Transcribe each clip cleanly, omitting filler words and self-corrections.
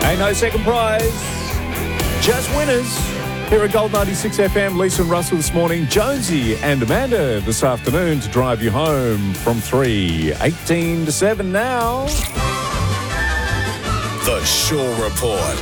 Ain't no second prize, just winners. Here at Gold 96 FM, Lisa and Russell this morning, Jonesy and Amanda this afternoon to drive you home from 3, 18 to 7 now. The Shaw Report.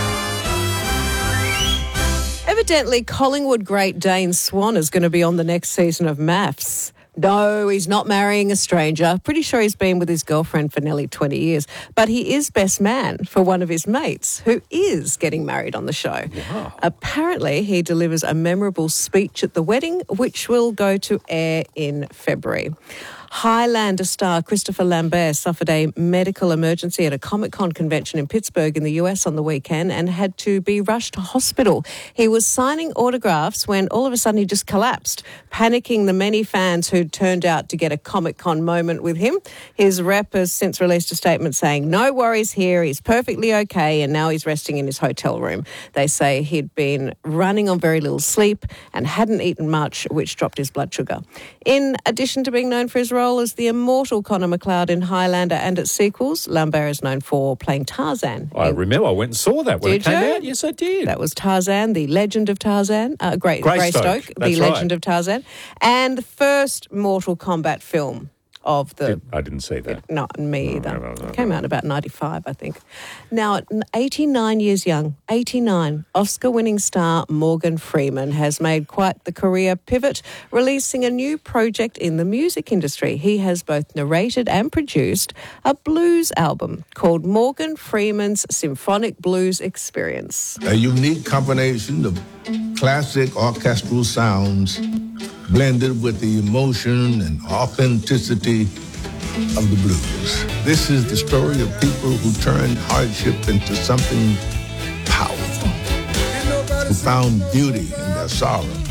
Evidently, Collingwood great Dane Swan is going to be on the next season of MAFS. No, he's not marrying a stranger. Pretty sure he's been with his girlfriend for nearly 20 years. But he is best man for one of his mates who is getting married on the show. Wow. Apparently, he delivers a memorable speech at the wedding, which will go to air in February. Highlander star Christopher Lambert suffered a medical emergency at a Comic-Con convention in Pittsburgh in the US on the weekend and had to be rushed to hospital. He was signing autographs when all of a sudden he just collapsed, panicking the many fans who'd turned out to get a Comic-Con moment with him. His rep has since released a statement saying, "No worries here, he's perfectly okay," and now he's resting in his hotel room. They say he'd been running on very little sleep and hadn't eaten much, which dropped his blood sugar. In addition to being known for his role as the immortal Connor McLeod in Highlander and its sequels, Lambert is known for playing Tarzan. I remember, I went and saw that when it came out. Yes, I did. That was Tarzan, the Legend of Tarzan. Greystoke, That's the right. Legend of Tarzan. And the first Mortal Kombat film of the... I didn't see that. Not me either. No. It came out in about 95, I think. Now, at 89 years young, 89, Oscar-winning star Morgan Freeman has made quite the career pivot, releasing a new project in the music industry. He has both narrated and produced a blues album called Morgan Freeman's Symphonic Blues Experience. A unique combination of classic orchestral sounds blended with the emotion and authenticity of the blues. This is the story of people who turned hardship into something powerful, who found beauty in their sorrow.